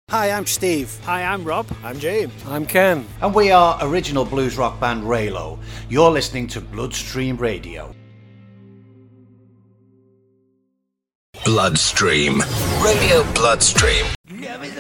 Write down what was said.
Hi, I'm Steve. Hi, I'm Rob. I'm James. I'm Ken. And we are original blues rock band Raylo. You're listening to Bloodstream Radio. Bloodstream. Radio Bloodstream.